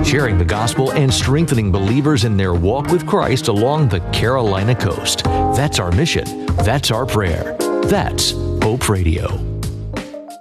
sharing the gospel and strengthening believers in their walk with Christ along the Carolina coast. That's our mission. That's our prayer. That's Hope Radio.